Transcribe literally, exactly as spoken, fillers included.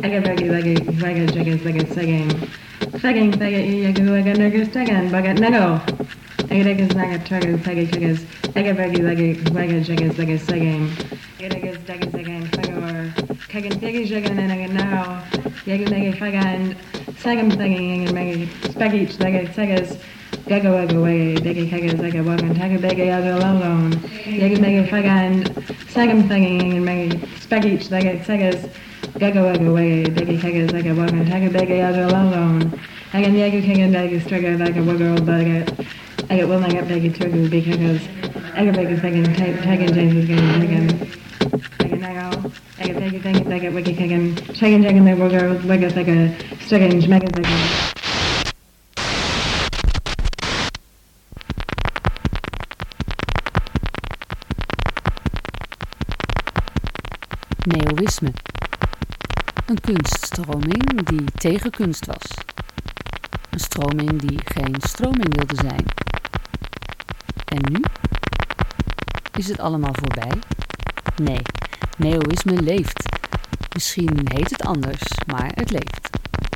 Ege begi legi vega jege zege seging. Fegging fega i yegu ega nergus tegan bagat nego. Ege degas nagat tregu pegi kegas. Ege begi legi vega jege zege seging. Ege degas dege zeging fegor. Kegan pegi jegan and ege now. Yegu nege fegan. Segam seging and megi spegich lege segas. Gego ego wege dege kegas ege wagan tega bege ego alone. Yegu nege fegan. Segam seging and megi spegich lege segas. Gego ego wege begi kegas ege wagan tega bege ego alone. Again, yegu kegan begi strega like a wiggle bege. Ege will not get begi trigu because ege begi segin tegan James again tegan. Ege nego. Ege begi segin ege wigi kegan. Tegan tegan the wiggle wiggle ege strega mega ege. Neoïsme. Een kunststroming die tegen kunst was. Een stroming die geen stroming wilde zijn. En nu? Is het allemaal voorbij? Nee, neoïsme leeft. Misschien heet het anders, maar het leeft.